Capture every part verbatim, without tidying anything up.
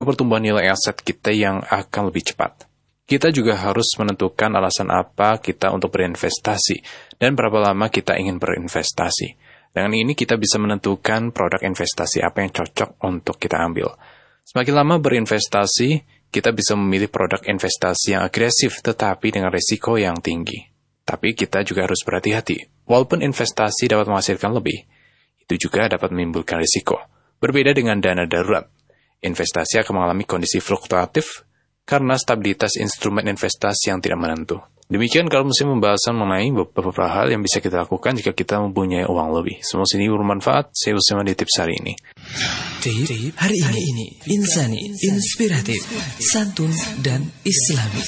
pertumbuhan nilai aset kita yang akan lebih cepat. Kita juga harus menentukan alasan apa kita untuk berinvestasi dan berapa lama kita ingin berinvestasi. Dengan ini kita bisa menentukan produk investasi apa yang cocok untuk kita ambil. Semakin lama berinvestasi, kita bisa memilih produk investasi yang agresif tetapi dengan risiko yang tinggi. Tapi kita juga harus berhati-hati. Walaupun investasi dapat menghasilkan lebih, itu juga dapat menimbulkan risiko. Berbeda dengan dana darurat, investasi akan mengalami kondisi fluktuatif karena stabilitas instrumen investasi yang tidak menentu. Demikian kalau mesti pembahasan mengenai beberapa hal yang bisa kita lakukan jika kita mempunyai uang lebih. Semoga ini bermanfaat. Saya Usman di tips hari ini. Tip hari ini ini insani, inspiratif, santun dan islami.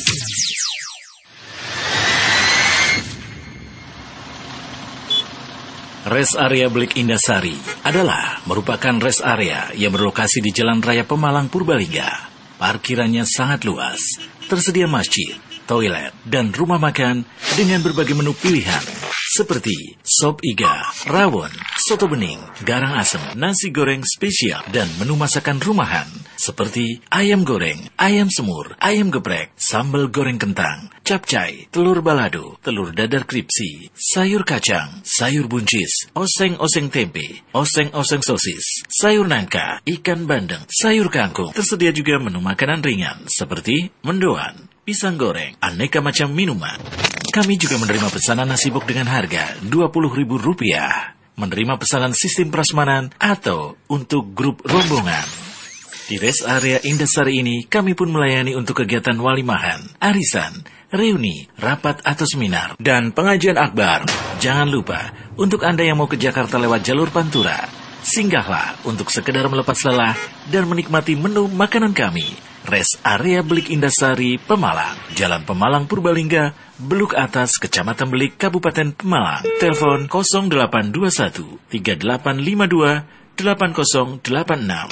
Rest Area Blik Indasari adalah merupakan rest area yang berlokasi di Jalan Raya Pemalang, Purbalingga. Parkirannya sangat luas, tersedia masjid, toilet, dan rumah makan dengan berbagai menu pilihan seperti sop iga, rawon, soto bening, garang asem, nasi goreng spesial, dan menu masakan rumahan seperti ayam goreng, ayam semur, ayam geprek, sambal goreng kentang, capcay, telur balado, telur dadar kripsi, sayur kacang, sayur buncis, oseng-oseng tempe, oseng-oseng sosis, sayur nangka, ikan bandeng, sayur kangkung. Tersedia juga menu makanan ringan seperti mendoan, pisang goreng, aneka macam minuman. Kami juga menerima pesanan nasi bok dengan harga dua puluh ribu rupiah. Menerima pesanan sistem prasmanan atau untuk grup rombongan. Di rest area Indasari ini, kami pun melayani untuk kegiatan walimahan, arisan, reuni, rapat atau seminar, dan pengajian akbar. Jangan lupa, untuk Anda yang mau ke Jakarta lewat jalur Pantura, singgahlah untuk sekedar melepas lelah dan menikmati menu makanan kami. Rest Area Belik Indasari, Pemalang, Jalan Pemalang, Purbalingga, Beluk Atas, Kecamatan Belik, Kabupaten Pemalang. Telepon nol delapan dua satu tiga delapan lima dua delapan nol delapan enam.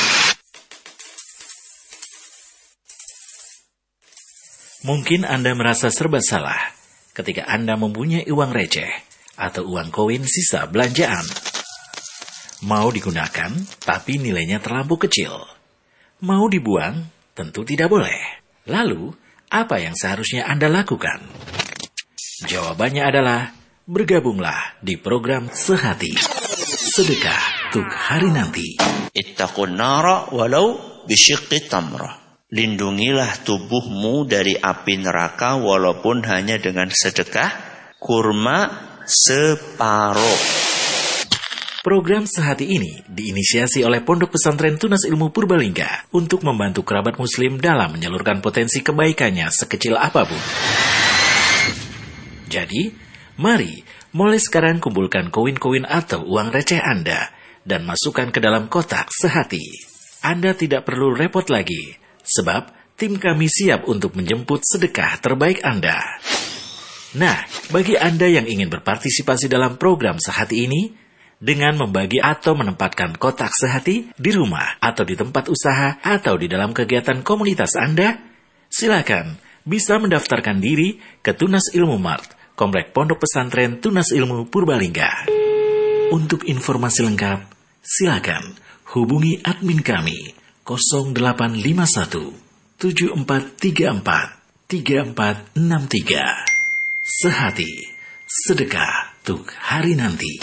Mungkin Anda merasa serba salah ketika Anda mempunyai uang receh atau uang koin sisa belanjaan. Mau digunakan, tapi nilainya terlampau kecil. Mau dibuang, tentu tidak boleh. Lalu, apa yang seharusnya Anda lakukan? Jawabannya adalah, bergabunglah di program Sehati. Sedekah untuk hari nanti. Ittaqun nara walau bisyiqqi tamrah. Lindungilah tubuhmu dari api neraka walaupun hanya dengan sedekah kurma separuh. Program Sehati ini diinisiasi oleh Pondok Pesantren Tunas Ilmu Purbalingga untuk membantu kerabat muslim dalam menyalurkan potensi kebaikannya sekecil apapun. Jadi, mari mulai sekarang kumpulkan koin-koin atau uang receh Anda dan masukkan ke dalam kotak Sehati. Anda tidak perlu repot lagi, sebab tim kami siap untuk menjemput sedekah terbaik Anda. Nah, bagi Anda yang ingin berpartisipasi dalam program Sehati ini, dengan membagi atau menempatkan kotak Sehati di rumah atau di tempat usaha atau di dalam kegiatan komunitas Anda, silakan bisa mendaftarkan diri ke Tunas Ilmu Mart, Komplek Pondok Pesantren Tunas Ilmu Purbalingga. Untuk informasi lengkap, silakan hubungi admin kami nol delapan lima satu tujuh empat tiga empat tiga empat enam tiga. Sehati, sedekah untuk hari nanti.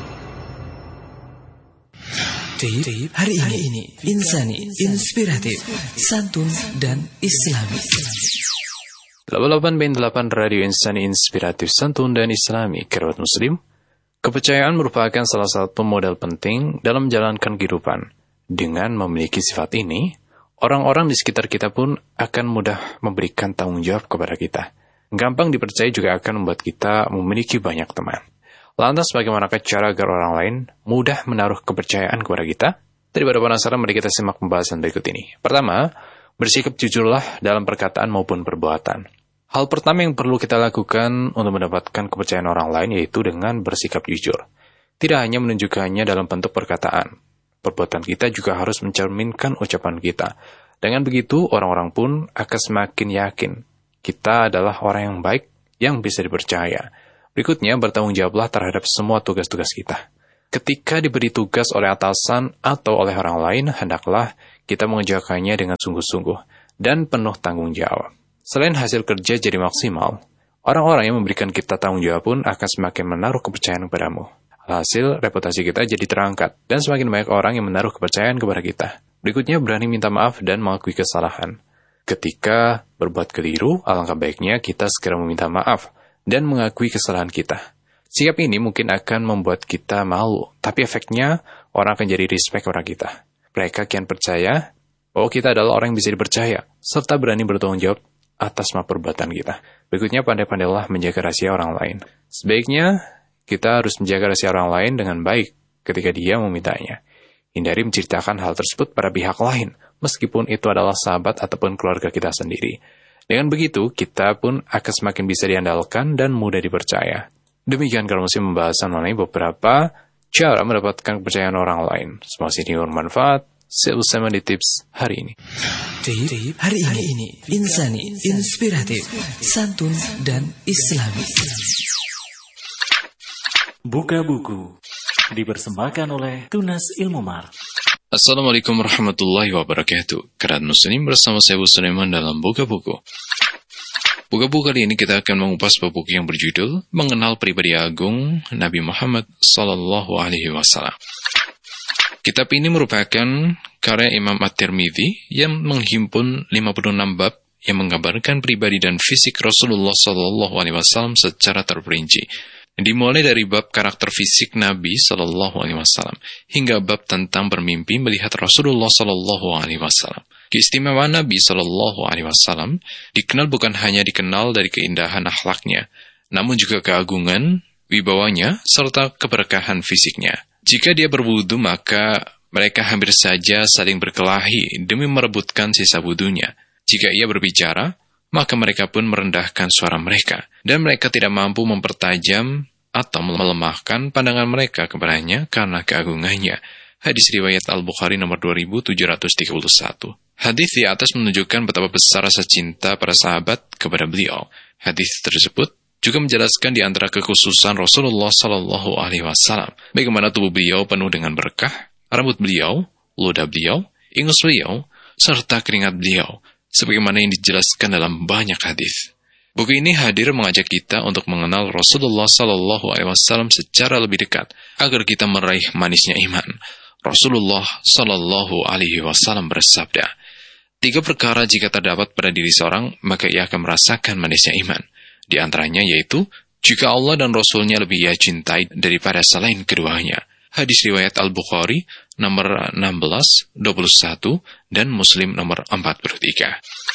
Tip hari ini ini insani, inspiratif, santun dan islami. delapan puluh delapan koma delapan Radio Insani Inspiratif, Santun dan Islami. Kerabat Muslim, kepercayaan merupakan salah satu modal penting dalam menjalankan kehidupan. Dengan memiliki sifat ini, orang-orang di sekitar kita pun akan mudah memberikan tanggung jawab kepada kita. Gampang dipercaya juga akan membuat kita memiliki banyak teman. Lantas bagaimanakah cara agar orang lain mudah menaruh kepercayaan kepada kita? Daripada penasaran, mari kita simak pembahasan berikut ini. Pertama, bersikap jujurlah dalam perkataan maupun perbuatan. Hal pertama yang perlu kita lakukan untuk mendapatkan kepercayaan orang lain yaitu dengan bersikap jujur. Tidak hanya menunjukkannya dalam bentuk perkataan. Perbuatan kita juga harus mencerminkan ucapan kita. Dengan begitu, orang-orang pun akan semakin yakin kita adalah orang yang baik yang bisa dipercaya. Berikutnya, bertanggung jawablah terhadap semua tugas-tugas kita. Ketika diberi tugas oleh atasan atau oleh orang lain, hendaklah kita mengerjakannya dengan sungguh-sungguh dan penuh tanggung jawab. Selain hasil kerja jadi maksimal, orang-orang yang memberikan kita tanggung jawab pun akan semakin menaruh kepercayaan kepadamu. Alhasil, reputasi kita jadi terangkat, dan semakin banyak orang yang menaruh kepercayaan kepada kita. Berikutnya, berani minta maaf dan mengakui kesalahan. Ketika berbuat keliru, alangkah baiknya kita segera meminta maaf dan mengakui kesalahan kita. Sikap ini mungkin akan membuat kita malu, tapi efeknya orang akan jadi respect kepada kita. Mereka kian percaya bahwa kita adalah orang yang bisa dipercaya, serta berani bertanggung jawab atas semua perbuatan kita. Berikutnya, pandai-pandailah menjaga rahasia orang lain. Sebaiknya, kita harus menjaga rahasia orang lain dengan baik ketika dia memintanya. Hindari menceritakan hal tersebut pada pihak lain, meskipun itu adalah sahabat ataupun keluarga kita sendiri. Dengan begitu, kita pun akan semakin bisa diandalkan dan mudah dipercaya. Demikian kalau masih pembahasan mengenai beberapa cara mendapatkan kepercayaan orang lain. Semoga ini bermanfaat. Saya bersama di tips hari ini. Tip hari ini, ini insani, inspiratif, santun dan islami. Buka buku dipersembahkan oleh Tunas Ilmu Mar. Assalamualaikum warahmatullahi wabarakatuh. Kerat Muslim bersama saya Bu Sulaiman dalam Buka Buku. Buka buku kali ini kita akan mengupas buku yang berjudul Mengenal Pribadi Agung Nabi Muhammad Sallallahu Alaihi Wasallam. Kitab ini merupakan karya Imam At-Tirmidzi yang menghimpun lima puluh enam bab yang menggambarkan pribadi dan fisik Rasulullah Sallallahu Alaihi Wasallam secara terperinci. Dimulai dari bab karakter fisik Nabi Sallallahu Alaihi Wasallam hingga bab tentang bermimpi melihat Rasulullah Sallallahu Alaihi Wasallam. Keistimewaan Nabi Sallallahu Alaihi Wasallam dikenal bukan hanya dikenal dari keindahan akhlaknya, namun juga keagungan, wibawanya, serta keberkahan fisiknya. Jika dia berwudu, maka mereka hampir saja saling berkelahi demi merebutkan sisa wudunya. Jika ia berbicara, maka mereka pun merendahkan suara mereka, dan mereka tidak mampu mempertajam atau melemahkan pandangan mereka kepadanya karena keagungannya. Hadis riwayat Al-Bukhari nomor dua ribu tujuh ratus tiga puluh satu. Hadis di atas menunjukkan betapa besar rasa cinta para sahabat kepada beliau. Hadis tersebut juga menjelaskan di antara kekhususan Rasulullah Sallallahu Alaihi Wasallam, bagaimana tubuh beliau penuh dengan berkah, rambut beliau, ludah beliau, ingus beliau, serta keringat beliau, sebagaimana yang dijelaskan dalam banyak hadis. Buku ini hadir mengajak kita untuk mengenal Rasulullah Sallallahu Alaihi Wasallam secara lebih dekat, agar kita meraih manisnya iman. Rasulullah Sallallahu Alaihi Wasallam bersabda, tiga perkara jika terdapat pada diri seorang, maka ia akan merasakan manisnya iman. Di antaranya yaitu, jika Allah dan Rasulnya lebih ia cintai daripada selain keduanya. Hadis riwayat Al-Bukhari nomor enam belas, dua puluh satu, dan Muslim nomor empat puluh tiga.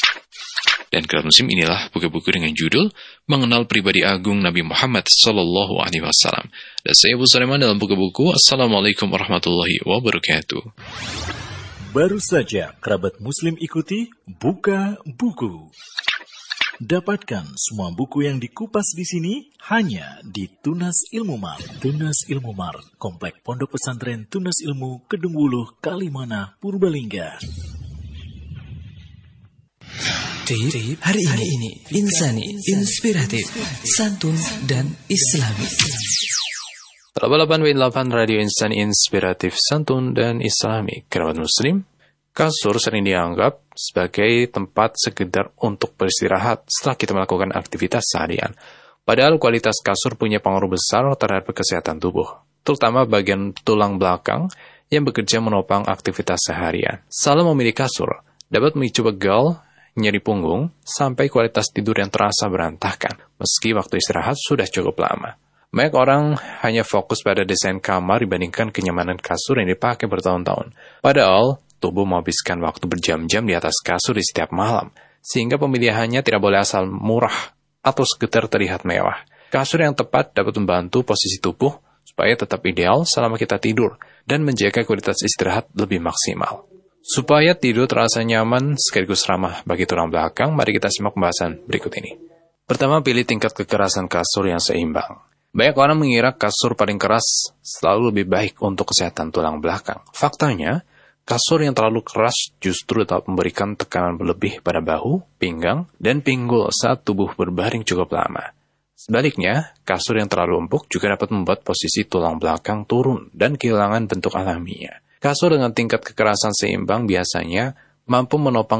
Dan kerat Muslim inilah buku-buku dengan judul Mengenal Pribadi Agung Nabi Muhammad Sallallahu Alaihi Wasallam. Dan saya Bu Sulaiman dalam buku-buku. Assalamualaikum warahmatullahi wabarakatuh. Baru saja kerabat Muslim ikuti Buka Buku. Dapatkan semua buku yang dikupas di sini hanya di Tunas Ilmu Mar. Tunas Ilmu Mar, Komplek Pondok Pesantren Tunas Ilmu, Kedung Wuluh, Kalimana, Purbalingga. Tip hari ini, ini insani, inspiratif, santun dan islami. delapan puluh delapan koma delapan Radio Insani Inspiratif, Santun dan Islami. Kerabat Muslim, kasur sering dianggap sebagai tempat sekedar untuk beristirahat setelah kita melakukan aktivitas seharian. Padahal kualitas kasur punya pengaruh besar terhadap kesehatan tubuh, terutama bagian tulang belakang yang bekerja menopang aktivitas seharian. Salah memilih kasur dapat memicu pegal, nyeri punggung, sampai kualitas tidur yang terasa berantakan, meski waktu istirahat sudah cukup lama. Banyak orang hanya fokus pada desain kamar dibandingkan kenyamanan kasur yang dipakai bertahun-tahun. Padahal, tubuh menghabiskan waktu berjam-jam di atas kasur di setiap malam, sehingga pemilihannya tidak boleh asal murah atau sekedar terlihat mewah. Kasur yang tepat dapat membantu posisi tubuh supaya tetap ideal selama kita tidur dan menjaga kualitas istirahat lebih maksimal. Supaya tidur terasa nyaman sekaligus ramah bagi tulang belakang, mari kita simak pembahasan berikut ini. Pertama, pilih tingkat kekerasan kasur yang seimbang. Banyak orang mengira kasur paling keras selalu lebih baik untuk kesehatan tulang belakang. Faktanya, kasur yang terlalu keras justru dapat memberikan tekanan berlebih pada bahu, pinggang, dan pinggul saat tubuh berbaring cukup lama. Sebaliknya, kasur yang terlalu empuk juga dapat membuat posisi tulang belakang turun dan kehilangan bentuk alaminya. Kasur dengan tingkat kekerasan seimbang biasanya mampu menopang